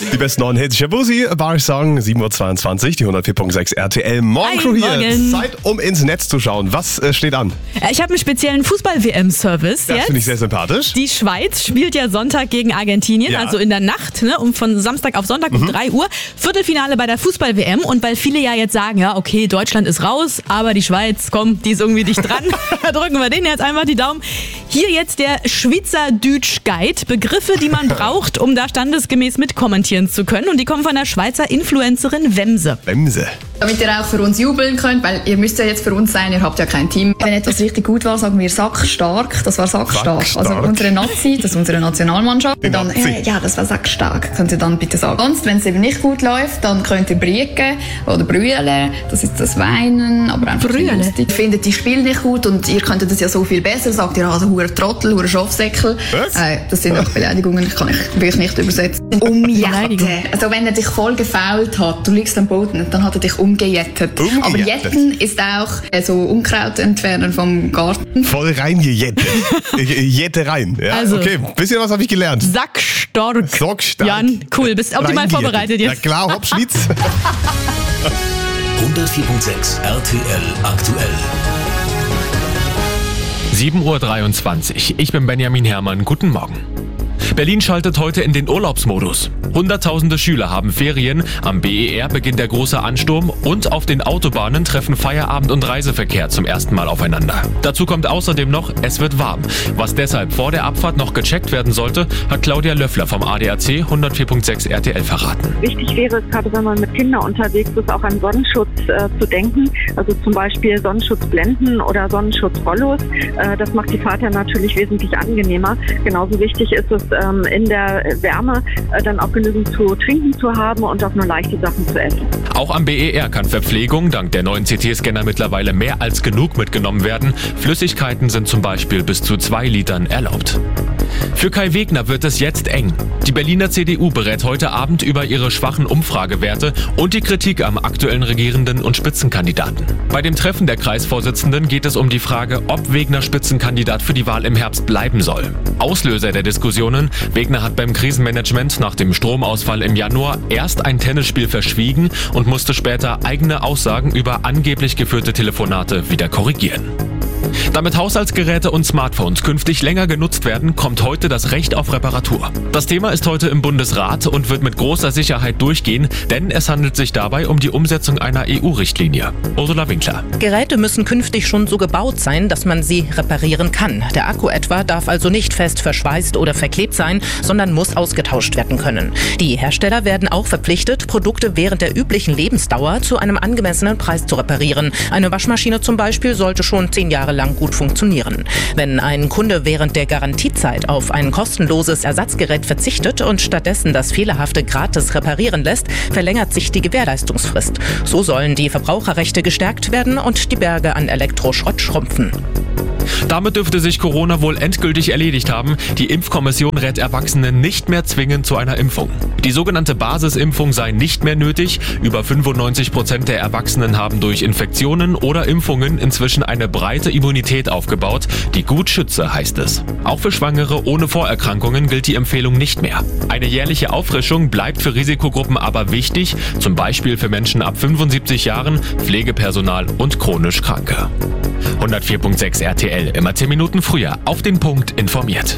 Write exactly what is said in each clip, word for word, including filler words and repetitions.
Die besten neuen Hits. Shabuzi, Bar Song, sieben Uhr zweiundzwanzig, die hundertvier Komma sechs R T L. Morgen hier. Morgen. Zeit, um ins Netz zu schauen. Was äh, steht an? Ich habe einen speziellen Fußball-W M-Service Das jetzt. finde ich sehr sympathisch. Die Schweiz spielt ja Sonntag gegen Argentinien, Ja. also in der Nacht, ne, um von Samstag auf Sonntag um drei Uhr. Viertelfinale bei der Fußball-W M. Und weil viele ja jetzt sagen, ja, okay, Deutschland ist raus, aber die Schweiz, komm, die ist irgendwie dicht dran. Da drücken wir denen jetzt einfach die Daumen. Hier jetzt der Schweizerdeutsch-Guide. Begriffe, die man braucht, um da standesgemäß mitkommentieren zu können. Und die kommen von der Schweizer Influencerin Wemse. Wemse. Damit ihr auch für uns jubeln könnt, weil ihr müsst ja jetzt für uns sein, ihr habt ja kein Team. Wenn etwas richtig gut war, sagen wir sackstark. Das war sackstark. Sackstark. Also unsere Nazi, das ist unsere Nationalmannschaft. Die Dann, Nazi. äh, ja, das war sackstark, könnt ihr dann bitte sagen. Sonst, wenn es eben nicht gut läuft, dann könnt ihr brieken oder brüllen. Das ist das Weinen, aber einfach Brüllen? lustig. Ihr findet die Spiel nicht gut und ihr könntet das ja so viel besser. Sagt ihr, also hure Trottel, hure Schafsäckel. Was? Äh, das sind auch Beleidigungen, ich kann ich wirklich nicht übersetzen. Beleidigung. Umjetten. Also wenn er dich voll gefoult hat, du liegst am Boden, dann hat er dich umgejettet. Umgejettet. Aber jetten ist auch äh, so Unkraut entfernen vom Garten. Voll reingejettet. Jette rein. Ja, Also- okay, bisschen was habe ich gelernt. Sackstark. Sackstark. Jan, cool, bist optimal Reingejettet. vorbereitet jetzt. Na klar, hopp, Schweiz. hundertvier Komma sechs R T L aktuell. sieben Uhr dreiundzwanzig. Ich bin Benjamin Herrmann. Guten Morgen. Berlin schaltet heute in den Urlaubsmodus. Hunderttausende Schüler haben Ferien, am B E R beginnt der große Ansturm und auf den Autobahnen treffen Feierabend und Reiseverkehr zum ersten Mal aufeinander. Dazu kommt außerdem noch, es wird warm. Was deshalb vor der Abfahrt noch gecheckt werden sollte, hat Claudia Löffler vom A D A C hundertvier Komma sechs R T L verraten. Wichtig wäre es, gerade wenn man mit Kindern unterwegs ist, auch an Sonnenschutz äh, zu denken. Also zum Beispiel Sonnenschutzblenden oder Sonnenschutzrollos. Äh, das macht die Fahrt ja natürlich wesentlich angenehmer. Genauso wichtig ist es, ähm, in der Wärme äh, dann auch genügend zu trinken zu haben und auch nur leichte Sachen zu essen. Auch am B E R kann Verpflegung dank der neuen C T-Scanner mittlerweile mehr als genug mitgenommen werden. Flüssigkeiten sind zum Beispiel bis zu zwei Litern erlaubt. Für Kai Wegner wird es jetzt eng. Die Berliner C D U berät heute Abend über ihre schwachen Umfragewerte und die Kritik am aktuellen Regierenden und Spitzenkandidaten. Bei dem Treffen der Kreisvorsitzenden geht es um die Frage, ob Wegner Spitzenkandidat für die Wahl im Herbst bleiben soll. Auslöser der Diskussionen: Wegner hat beim Krisenmanagement nach dem Stromausfall im Januar erst ein Tennisspiel verschwiegen und musste später eigene Aussagen über angeblich geführte Telefonate wieder korrigieren. Damit Haushaltsgeräte und Smartphones künftig länger genutzt werden, kommt heute das Recht auf Reparatur. Das Thema ist heute im Bundesrat und wird mit großer Sicherheit durchgehen, denn es handelt sich dabei um die Umsetzung einer E U-Richtlinie. Ursula Winkler. Geräte müssen künftig schon so gebaut sein, dass man sie reparieren kann. Der Akku etwa darf also nicht fest verschweißt oder verklebt sein, sondern muss ausgetauscht werden können. Die Hersteller werden auch verpflichtet, Produkte während der üblichen Lebensdauer zu einem angemessenen Preis zu reparieren. Eine Waschmaschine zum Beispiel sollte schon zehn Jahre lang gut funktionieren. Wenn ein Kunde während der Garantiezeit auf ein kostenloses Ersatzgerät verzichtet und stattdessen das fehlerhafte gratis reparieren lässt, verlängert sich die Gewährleistungsfrist. So sollen die Verbraucherrechte gestärkt werden und die Berge an Elektroschrott schrumpfen. Damit dürfte sich Corona wohl endgültig erledigt haben. Die Impfkommission rät Erwachsenen nicht mehr zwingend zu einer Impfung. Die sogenannte Basisimpfung sei nicht mehr nötig. Über fünfundneunzig Prozent der Erwachsenen haben durch Infektionen oder Impfungen inzwischen eine breite Immunität aufgebaut, die gut schütze, heißt es. Auch für Schwangere ohne Vorerkrankungen gilt die Empfehlung nicht mehr. Eine jährliche Auffrischung bleibt für Risikogruppen aber wichtig, zum Beispiel für Menschen ab fünfundsiebzig Jahren, Pflegepersonal und chronisch Kranke. hundertvier Komma sechs R T L, immer zehn Minuten früher, auf den Punkt informiert.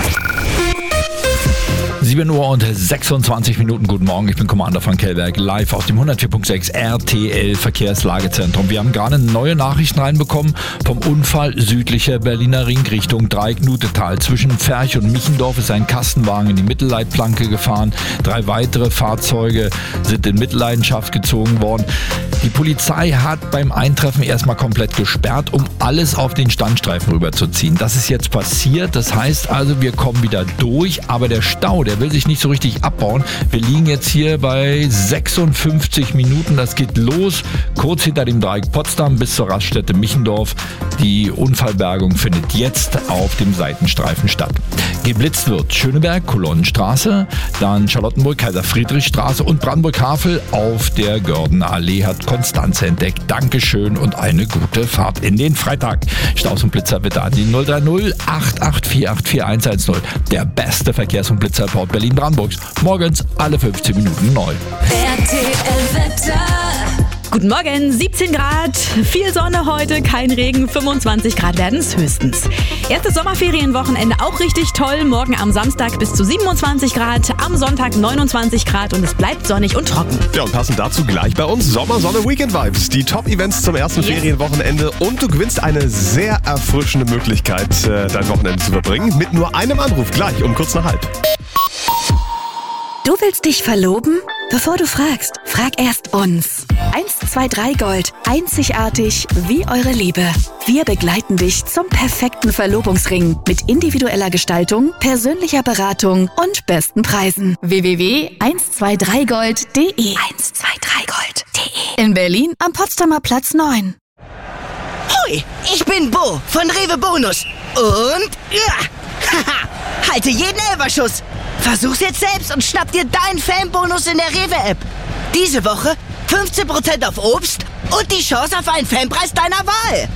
sieben Uhr und sechsundzwanzig Minuten, guten Morgen, ich bin Commander Frank Kellberg, live aus dem hundertvier Komma sechs R T L Verkehrslagezentrum. Wir haben gerade neue Nachrichten reinbekommen vom Unfall südlicher Berliner Ring Richtung Dreiecknutetal. Zwischen Ferch und Michendorf ist ein Kastenwagen in die Mittelleitplanke gefahren. Drei weitere Fahrzeuge sind in Mitleidenschaft gezogen worden. Die Polizei hat beim Eintreffen erstmal komplett gesperrt, um alles auf den Standstreifen rüberzuziehen. Das ist jetzt passiert, das heißt also, wir kommen wieder durch, aber der Stau, der will sich nicht so richtig abbauen. Wir liegen jetzt hier bei sechsundfünfzig Minuten, das geht los, kurz hinter dem Dreieck Potsdam bis zur Raststätte Michendorf. Die Unfallbergung findet jetzt auf dem Seitenstreifen statt. Geblitzt wird Schöneberg, Kolonnenstraße, dann Charlottenburg, Kaiser-Friedrich-Straße und Brandenburg-Havel auf der Gördener Allee hat Konstanze entdeckt. Dankeschön und eine gute Fahrt in den Freitag. Staus und Blitzer bitte an die null drei null acht acht vier acht vier eins eins null. Der beste Verkehrs- und Blitzerport Berlin-Brandenburgs. Morgens alle fünfzehn Minuten neu. R T L-Wetter. Guten Morgen, siebzehn Grad, viel Sonne heute, kein Regen, fünfundzwanzig Grad werden es höchstens. Erstes Sommerferienwochenende auch richtig toll, morgen am Samstag bis zu siebenundzwanzig Grad, am Sonntag neunundzwanzig Grad und es bleibt sonnig und trocken. Ja, und passend dazu gleich bei uns Sommer, Sonne, Weekend-Vibes. Die Top-Events zum ersten Yes. Ferienwochenende und du gewinnst eine sehr erfrischende Möglichkeit, dein Wochenende zu verbringen. Mit nur einem Anruf, gleich um kurz nach halb. Du willst dich verloben? Bevor du fragst, frag erst uns. eins zwei drei Gold. Einzigartig wie eure Liebe. Wir begleiten dich zum perfekten Verlobungsring mit individueller Gestaltung, persönlicher Beratung und besten Preisen. w w w punkt eins zwei drei gold punkt d e eins zwei drei gold punkt d e In Berlin am Potsdamer Platz neun. Hoi, ich bin Bo von Rewe Bonus. Und ja, haha, halte jeden Elferschuss. Versuch's jetzt selbst und schnapp dir deinen Fanbonus in der Rewe-App. Diese Woche fünfzehn Prozent auf Obst und die Chance auf einen Fanpreis deiner Wahl.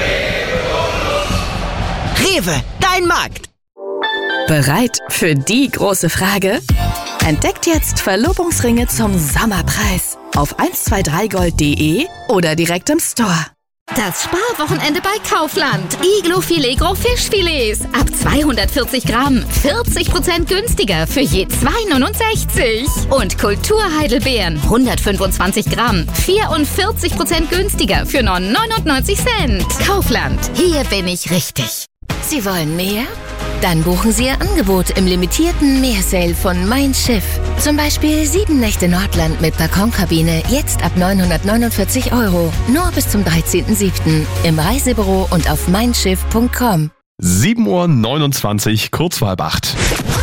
Rewe, dein Markt. Bereit für die große Frage? Entdeckt jetzt Verlobungsringe zum Sommerpreis auf eins zwei drei gold punkt d e oder direkt im Store. Das Sparwochenende bei Kaufland. Iglo Filet Gros Fischfilets. Ab zweihundertvierzig Gramm. vierzig Prozent günstiger für je zwei neunundsechzig. Und Kulturheidelbeeren. hundertfünfundzwanzig Gramm. vierundvierzig Prozent günstiger für nur neunundneunzig Cent. Kaufland. Hier bin ich richtig. Sie wollen mehr? Dann buchen Sie Ihr Angebot im limitierten Meersale von Mein Schiff. Zum Beispiel sieben Nächte Nordland mit Balkonkabine, jetzt ab neunhundertneunundvierzig Euro. Nur bis zum dreizehnten siebten im Reisebüro und auf mein schiff punkt com. sieben Uhr neunundzwanzig, kurz vor halb acht.